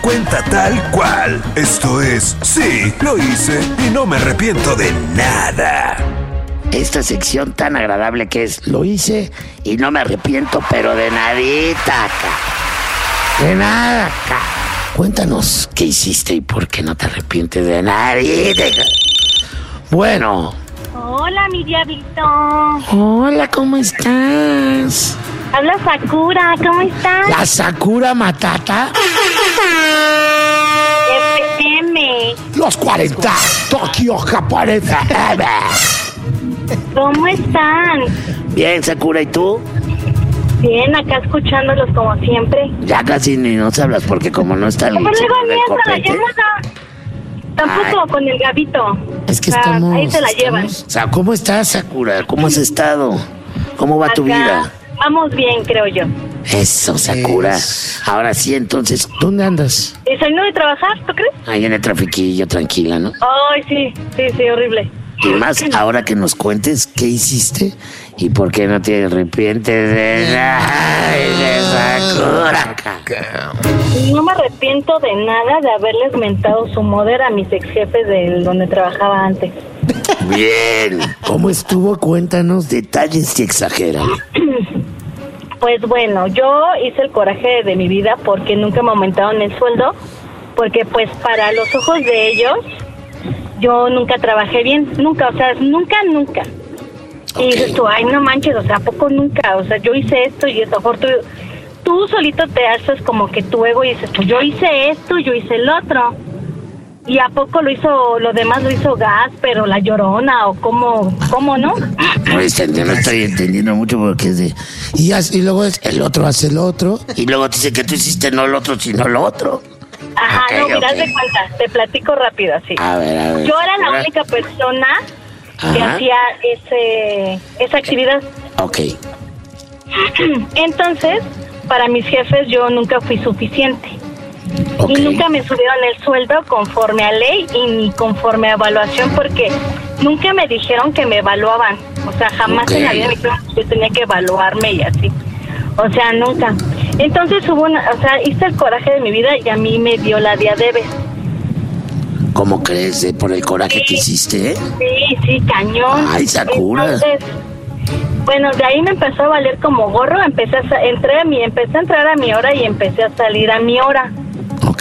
cuenta tal cual. Esto es Sí, lo hice y no me arrepiento de nada. Esta sección tan agradable que es Lo hice y no me arrepiento, pero de nadita, acá. De nada, acá. Cuéntanos qué hiciste y por qué no te arrepientes de nadita. Bueno. Hola, mi diablito. Hola, ¿cómo estás? Habla Sakura, ¿cómo estás? ¿La Sakura Matata? FM. Los 40, Tokio, Japón, FM. ¿Cómo están? Bien, Sakura, ¿y tú? Bien, acá escuchándolos como siempre. Ya casi ni nos hablas porque como no está el Pero luego señor del ni entra la copete. llamada. Tampoco con el Gabito. Es que O sea, estamos... ahí se la llevan. O sea, ¿cómo estás, Sakura? ¿Cómo has estado? ¿Cómo va tu Acá vida? Vamos bien, creo yo. Eso, Sakura. Ahora sí, entonces, ¿dónde andas? ¿Y saliendo de trabajar, tú crees? Ahí en el trafiquillo, tranquila, ¿no? Ay, sí, horrible. Y más ahora que nos cuentes qué hiciste y por qué no te arrepientes de nada de Sakura. No me arrepiento de nada de haberles mentado su moder a mis ex jefes de donde trabajaba antes. Bien. ¿Cómo estuvo? Cuéntanos detalles y exagérale. Pues bueno, yo hice el coraje de mi vida porque nunca me aumentaron el sueldo, porque pues para los ojos de ellos yo nunca trabajé bien, nunca, o sea, nunca. Y dices tú, ay, no manches, o sea, ¿a poco nunca? O sea, yo hice esto y eso, mejor tú solito te haces como que tu ego y dices, pues yo hice esto, yo hice el otro. ¿Y a poco lo demás lo hizo Gas, pero La Llorona o cómo no? No estoy entendiendo mucho porque es de... Y luego el otro hace el otro. Y luego te dice que tú hiciste no el otro, sino lo otro. Ajá, Okay, no, mira, okay. de cuenta, te platico rápido, así. A ver. Yo era la única persona que Ajá. hacía esa actividad. Ok. Entonces, para mis jefes yo nunca fui suficiente. Ok. Y nunca me subieron el sueldo conforme a ley y ni conforme a evaluación porque nunca me dijeron que me evaluaban. O sea, jamás en la vida me dijeron que yo tenía que evaluarme y así. O sea, nunca. Entonces hice el coraje de mi vida y a mí me dio la diabetes. ¿Cómo crees? ¿Por el coraje que hiciste? Sí, cañón. Ay, Sakura. Entonces, bueno, de ahí me empezó a valer como gorro, empecé a entrar a mi hora y empecé a salir a mi hora. Ok.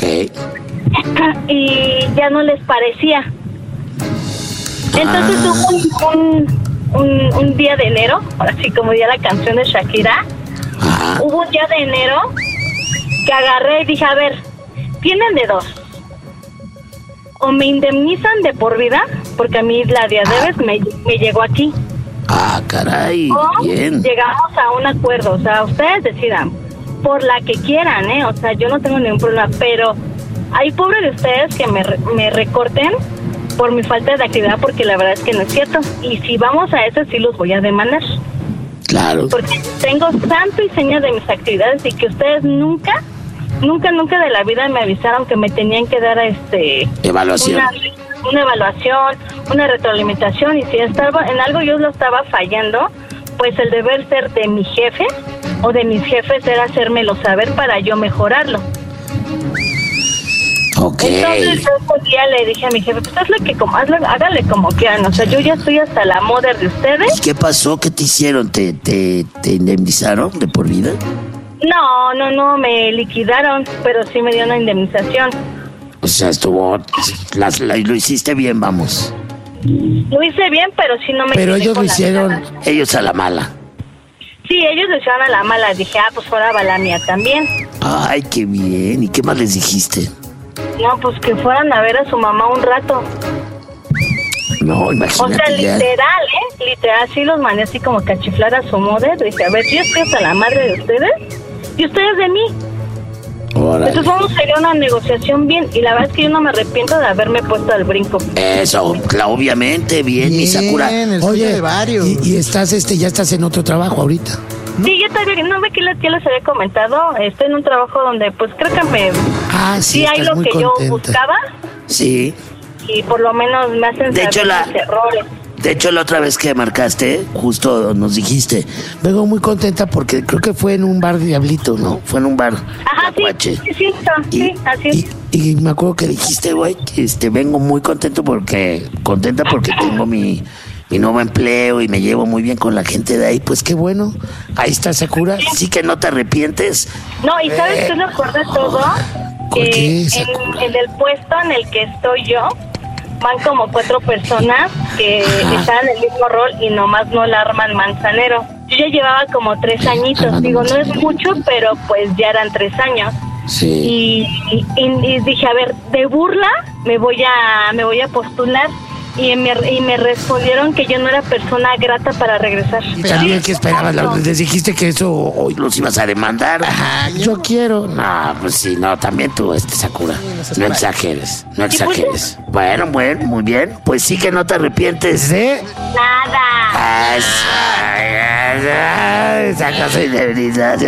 Y ya no les parecía. Entonces hubo un día de enero, así como ya la canción de Shakira, hubo un día de enero que agarré y dije, a ver, tienen de dos. O me indemnizan de por vida, porque a mí la diabetes me llegó aquí. Ah, caray, O bien. llegamos a un acuerdo, o sea, ustedes decidan, por la que quieran, o sea, yo no tengo ningún problema, pero hay pobre de ustedes que me recorten por mi falta de actividad, porque la verdad es que no es cierto, y si vamos a eso sí los voy a demandar. Claro. Porque tengo santo y seña de mis actividades y que ustedes nunca de la vida me avisaron que me tenían que dar Evaluación. una evaluación, una retroalimentación, y si estaba en algo yo lo estaba fallando, pues el deber ser de mi jefe o de mis jefes era hacérmelo saber para yo mejorarlo. Ok. Entonces yo ese día le dije a mi jefe, pues hágale como quieran, o sea, yo ya estoy hasta la moda de ustedes. ¿Y qué pasó? ¿Qué te hicieron? ¿Te indemnizaron de por vida? No, me liquidaron, pero sí me dio una indemnización. O sea, lo hiciste bien, vamos. Lo hice bien, pero sí no me... Pero quedé ellos lo con las hicieron, ganas. ellos a la mala. Sí, ellos lo hicieron a la mala. Dije, pues ahora va la mía también. Ay, qué bien. ¿Y qué más les dijiste? No, pues que fueran a ver a su mamá un rato. No, imagínate. O sea, ya. literal, sí los mandé así como que a chiflar a su moda. Dije, a ver, yo estoy hasta la madre de ustedes y ustedes de mí. Órale. Entonces vamos a ir a una negociación bien, y la verdad es que yo no me arrepiento de haberme puesto al brinco. Eso, obviamente, bien, mi Sakura. el sueño Oye, de varios. y estás ya estás en otro trabajo ahorita. Sí, yo todavía, no ve que ya les había comentado, estoy en un trabajo donde pues creo que Sí, hay estás lo muy que contenta. yo buscaba, Sí. y por lo menos me hacen De hecho, saber mis errores. De hecho, la otra vez que marcaste, justo nos dijiste, vengo muy contenta porque creo que fue en un bar Diablito, ¿no? Fue en un bar. Ajá, sí, así es. Y me acuerdo que dijiste, güey, vengo muy contenta porque tengo mi nuevo empleo y me llevo muy bien con la gente de ahí. Pues qué bueno, ahí está Sakura, sí que no te arrepientes. No, y ¿sabes qué lo acuerda todo? Que en el puesto en el que estoy yo, van como 4 personas que están en el mismo rol y nomás no la arman manzanero. Yo ya llevaba como 3 añitos, digo, no es mucho, pero pues ya eran 3 años. Sí. Y dije, a ver, de burla me voy a postular. Y me respondieron que yo no era persona grata para regresar. Y también que esperabas, les dijiste que eso hoy los ibas a demandar. Ajá, yo quiero. No, pues sí, no, también tú, Sakura. No exageres, no exageres. Bueno, muy bien. Pues sí que no te arrepientes de nada. Esa cosa de